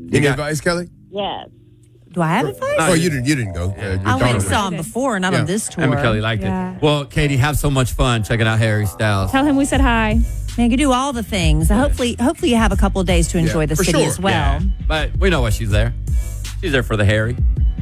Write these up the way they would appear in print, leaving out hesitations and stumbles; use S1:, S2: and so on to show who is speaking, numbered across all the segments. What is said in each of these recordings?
S1: Any advice, Kelly?
S2: Yes.
S3: Do I have advice?
S1: Oh, you didn't go.
S3: I went and saw him before, not on this tour.
S4: Emma Kelly liked it. Well, Katie, have so much fun checking out Harry Styles.
S5: Tell him we said hi.
S3: Man, you do all the things. Hopefully you have a couple of days to enjoy the city as well.
S4: Yeah. But we know why she's there. She's there for the Harry.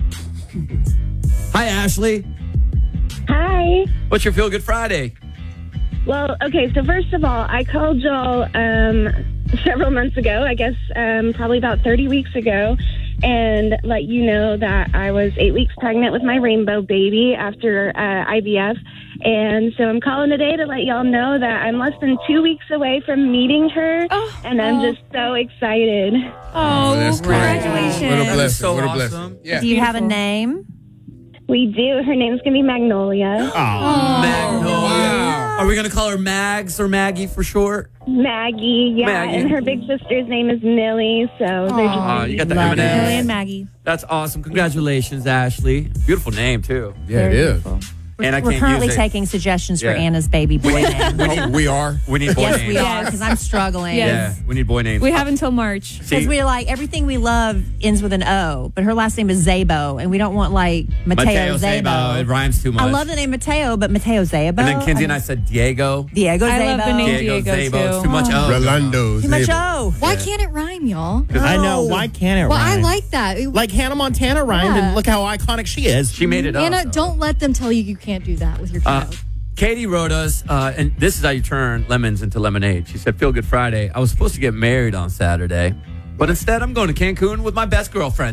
S4: Hi, Ashley.
S2: Hi.
S4: What's your Feel Good Friday?
S2: Well, okay, so first of all, I called y'all several months ago, I guess probably about 30 weeks ago, and let you know that I was 8 weeks pregnant with my rainbow baby after IVF. And so I'm calling today to let y'all know that I'm less than 2 weeks away from meeting her, and I'm just so excited.
S5: Oh,
S1: that's
S5: congratulations.
S1: What a blessing.
S4: so
S1: what a
S4: awesome.
S1: blessing. Yeah.
S3: Do you have a name?
S2: We do. Her name's going to be Magnolia.
S4: Magnolia.
S1: Wow.
S4: Are we going to call her Mags or Maggie for short?
S2: Maggie, yeah.
S4: Maggie.
S2: And her big sister's name is Millie, so they're just...
S4: You got the
S3: Love
S4: M&Ms.
S3: it.
S5: Millie and Maggie.
S4: That's awesome. Congratulations, Ashley. Beautiful name, too.
S1: Yeah, it is.
S4: And I
S3: We're
S4: can't
S3: currently
S4: use it.
S3: taking suggestions for
S4: Yeah.
S3: Anna's baby boy name.
S1: Oh, we are.
S4: We need boy
S3: Yes,
S4: names.
S3: we are, because I'm struggling.
S4: Yeah, we need boy names.
S5: We have until March.
S3: Because we're like, everything we love ends with an O, but her last name is Zabo, and we don't want like Mateo Zabo.
S4: It rhymes too much.
S3: I love the name Mateo, but Mateo Zabo.
S4: And then Kinsey and I said Diego.
S3: Diego
S5: I
S3: Zabo.
S5: love the name Diego,
S4: Zabo.
S5: too.
S4: It's too much O.
S1: Rolando.
S3: Too much O.
S6: Why can't it rhyme, y'all?
S7: I know. Why can't it
S6: Well,
S7: rhyme?
S6: I like that.
S7: Like Hannah Montana rhymed,
S6: Yeah.
S7: and look how iconic she is.
S4: She made it up.
S6: Anna,
S4: though.
S6: don't let them tell you can't do that with your child.
S4: Katie wrote us, and this is how you turn lemons into lemonade. She said, Feel Good Friday. I was supposed to get married on Saturday, but instead I'm going to Cancun with my best girlfriend.